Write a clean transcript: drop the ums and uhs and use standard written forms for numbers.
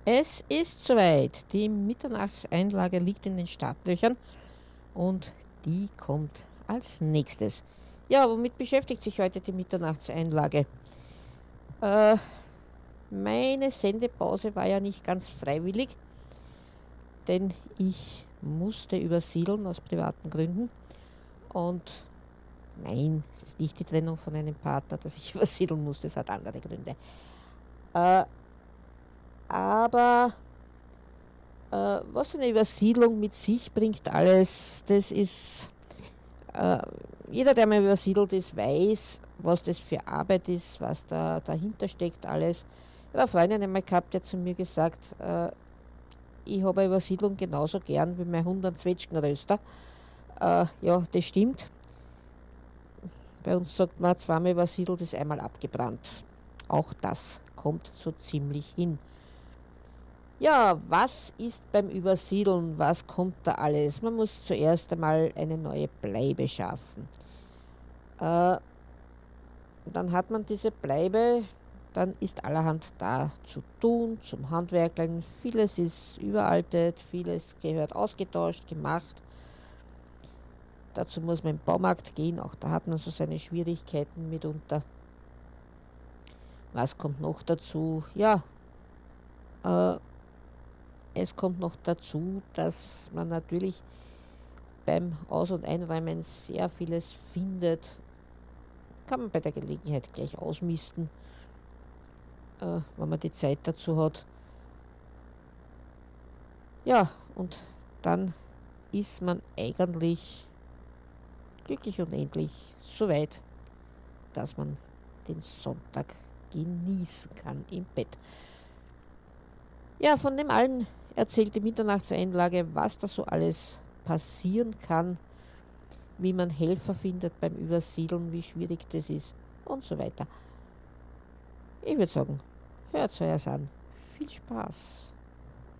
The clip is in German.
Es ist soweit. Die Mitternachtseinlage liegt in den Startlöchern und die kommt als nächstes. Ja, womit beschäftigt sich heute die Mitternachtseinlage? Äh, Meine Sendepause war ja nicht ganz freiwillig, denn ich musste übersiedeln aus privaten Gründen. Und nein, es ist nicht die Trennung von einem Partner, dass ich übersiedeln musste, es hat andere Gründe. Äh, aber was eine Übersiedlung mit sich bringt, alles, das ist, äh, jeder, der mal übersiedelt ist, weiß, was das für Arbeit ist, was da dahinter steckt, alles. Ich habe eine Freundin einmal gehabt, die hat zu mir gesagt, ich habe eine Übersiedlung genauso gern wie mein Hund einen Zwetschgenröster. Ja, das stimmt. Bei uns sagt man, zweimal übersiedelt ist einmal abgebrannt. Auch das kommt so ziemlich hin. Ja, was ist beim Übersiedeln? Was kommt da alles? Man muss zuerst einmal eine neue Bleibe schaffen. Äh, Dann hat man diese Bleibe, dann ist allerhand da zu tun, zum Handwerkeln. Vieles ist überaltet, vieles gehört ausgetauscht, gemacht. Dazu muss man im Baumarkt gehen, auch da hat man so seine Schwierigkeiten mitunter. Was kommt noch dazu? Ja, äh, es kommt noch dazu, dass man natürlich beim Aus- und Einräumen sehr vieles findet. Kann man bei der Gelegenheit gleich ausmisten, wenn man die Zeit dazu hat. Ja, und dann ist man eigentlich glücklich und endlich so weit, dass man den Sonntag genießen kann im Bett. Ja, von dem allen erzählt die Mitternachtseinlage, was da so alles passieren kann, wie man Helfer findet beim Übersiedeln, wie schwierig das ist und so weiter. Ich würde sagen, hört euch an. Viel Spaß!